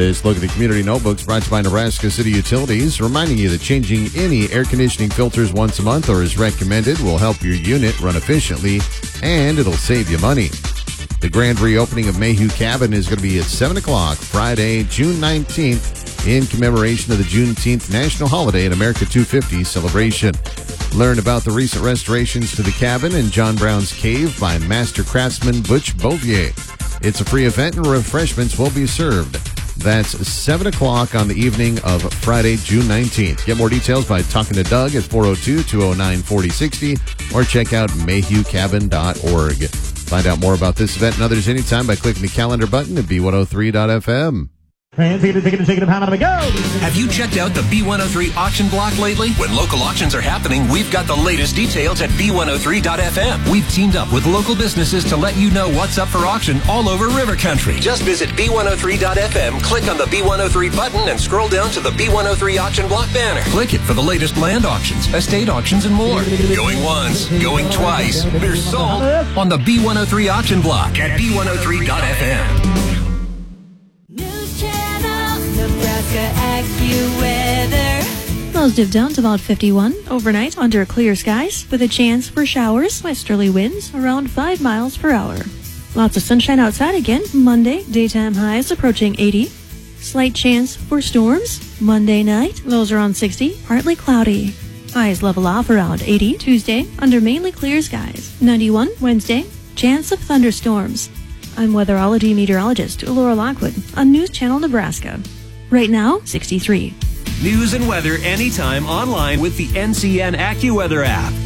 This look at the Community Notebooks brought to you by Nebraska City Utilities, reminding you that changing any air conditioning filters once a month or as recommended will help your unit run efficiently, and it'll save you money. The grand reopening of Mayhew Cabin is going to be at 7 o'clock Friday, June 19th, in commemoration of the Juneteenth national holiday and America 250 celebration. Learn about the recent restorations to the cabin and John Brown's Cave by master craftsman Butch Bouvier. It's a free event and refreshments will be served. That's 7 o'clock on the evening of Friday, June 19th. Get more details by talking to Doug at 402-209-4060 or check out mayhewcabin.org. Find out more about this event and others anytime by clicking the calendar button at b103.fm. Have you checked out the B103 auction block lately? When local auctions are happening, we've got the latest details at B103.fm. We've teamed up with local businesses to let you know what's up for auction all over River Country. Just visit B103.fm, click on the B103 button, and scroll down to the B103 auction block banner. Click it for the latest land auctions, estate auctions, and more. Going once, going twice. They're sold on the B103 auction block at B103.fm. AccuWeather. Lows dip down to about 51 overnight under clear skies with a chance for showers, westerly winds around 5 miles per hour. Lots of sunshine outside again Monday, daytime highs approaching 80. Slight chance for storms Monday night, lows around 60, partly cloudy. Highs level off around 80 Tuesday under mainly clear skies. 91 Wednesday, chance of thunderstorms. I'm weatherology meteorologist Laura Lockwood on News Channel Nebraska. Right now, 63. News and weather anytime online with the NCN AccuWeather app.